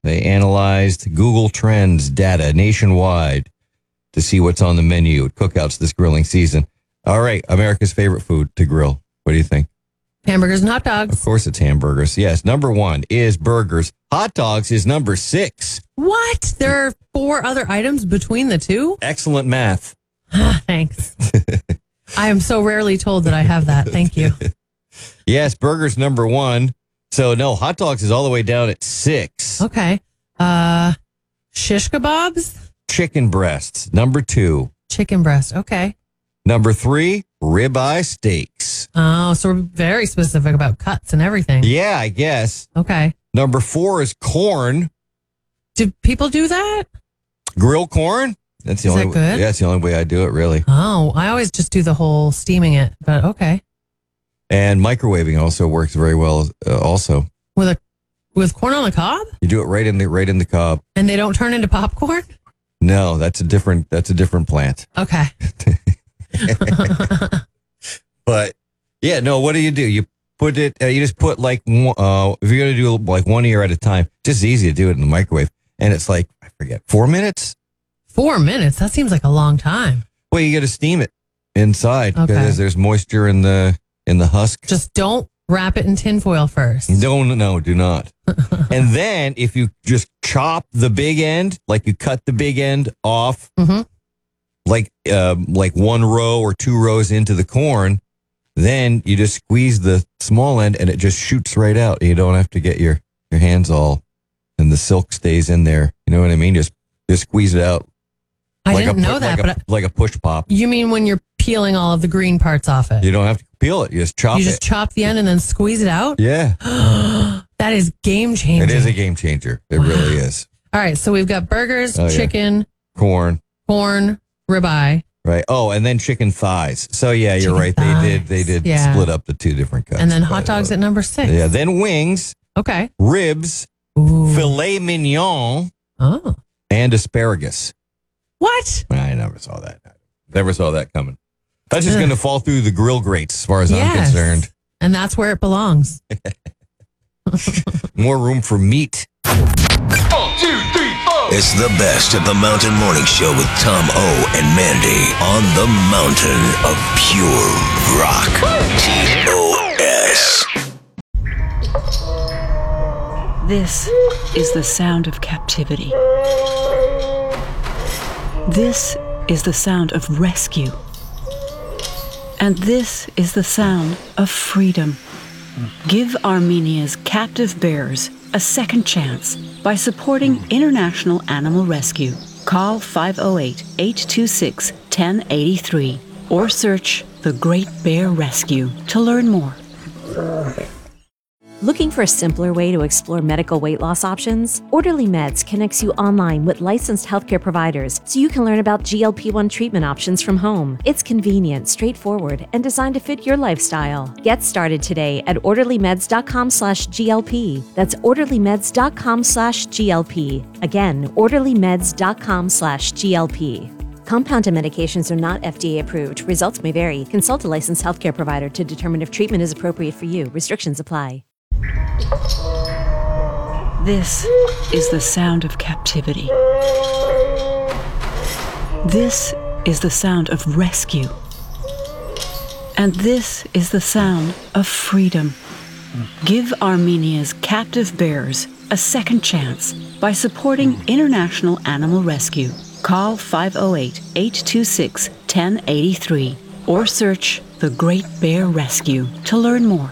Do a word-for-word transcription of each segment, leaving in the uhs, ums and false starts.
They analyzed Google Trends data nationwide to see what's on the menu at cookouts this grilling season. All right, America's favorite food to grill. What do you think? Hamburgers and hot dogs. Of course it's hamburgers. Yes, number one is burgers. Hot dogs is number six. What? There are four other items between the two? Excellent math. Thanks. I am so rarely told that I have that. Thank you. Yes, burgers number one. So, no, hot dogs is all the way down at six. Okay. Uh, shish kebabs? Chicken breasts, number two. Chicken breast. Okay. Number three, ribeye steaks. Oh, so we're very specific about cuts and everything. Yeah, I guess. Okay. Number four is corn. Do people do that? Grill corn? That's the Is only that good? Yeah, that's the only way I do it, really. Oh, I always just do the whole steaming it, but okay. And microwaving also works very well. Uh, also, With a with corn on the cob? you do it right in the right in the cob. And they don't turn into popcorn? No, that's a different that's a different plant. Okay. But yeah, no. What do you do? You put it. Uh, you just put like one- uh, if you're gonna do like one ear at a time. Just easy to do it in the microwave, and it's like I forget four minutes. Four minutes? That seems like a long time. Well, you got to steam it inside Okay. because there's moisture in the in the husk. Just don't wrap it in tinfoil first. No, no, no, do not. And then if you just chop the big end, like you cut the big end off, Mm-hmm. like um, like one row or two rows into the corn, then you just squeeze the small end and it just shoots right out. You don't have to get your, your hands all, and the silk stays in there. You know what I mean? Just just squeeze it out. I like didn't a, know pu- that, like but a, like a push pop. you mean when you're peeling all of the green parts off it? You don't have to peel it. You just chop You it. just chop the end and then squeeze it out? Yeah, That is game changing. it is a game changer. It Wow. really is. All right, so we've got burgers, Oh, yeah. chicken, Corn. corn, ribeye. Right. Oh, and then chicken thighs. So yeah, you're Chicken right. They did. thighs. They did Yeah. split up the two different cuts. And then But, hot dogs uh, at number six. Yeah. Then wings, Okay. ribs, Ooh. filet mignon, Oh. and asparagus. What? I never saw that. Never saw that coming. That's just Ugh. going to fall through the grill grates, as far as I'm Yes. concerned. And that's where it belongs. More room for meat. It's the best of the Mountain Morning Show with Tom O and Mandy on the mountain of pure rock. T O S. This is the sound of captivity. This is the sound of rescue. And this is the sound of freedom. Give Armenia's captive bears a second chance by supporting International Animal Rescue. Call five oh eight, eight two six, one oh eight three or search The Great Bear Rescue to learn more. Looking for a simpler way to explore medical weight loss options? Orderly Meds connects you online with licensed healthcare providers so you can learn about G L P one treatment options from home. It's convenient, straightforward, and designed to fit your lifestyle. Get started today at orderlymeds.com slash GLP. That's orderlymeds.com slash GLP. Again, orderlymeds.com slash GLP. Compounded medications are not F D A approved. Results may vary. Consult a licensed healthcare provider to determine if treatment is appropriate for you. Restrictions apply. This is the sound of captivity. This is the sound of rescue. And this is the sound of freedom. Give Armenia's captive bears a second chance by supporting International Animal Rescue. Call five oh eight, eight two six, one oh eight three or search The Great Bear Rescue to learn more.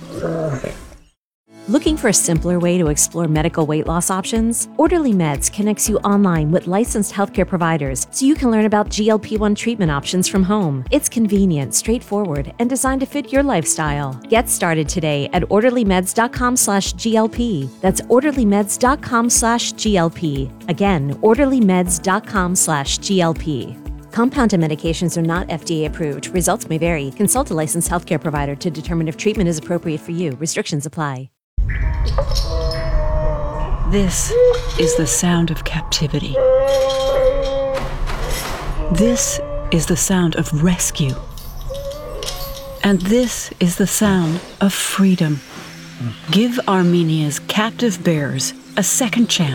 Looking for a simpler way to explore medical weight loss options? Orderly Meds connects you online with licensed healthcare providers so you can learn about G L P one treatment options from home. It's convenient, straightforward, and designed to fit your lifestyle. Get started today at orderlymeds.com slash GLP. That's orderlymeds.com slash GLP. Again, orderlymeds.com slash GLP. Compounded medications are not F D A approved. Results may vary. Consult a licensed healthcare provider to determine if treatment is appropriate for you. Restrictions apply. This is the sound of captivity. This is the sound of rescue. And this is the sound of freedom. Give Armenia's captive bears a second chance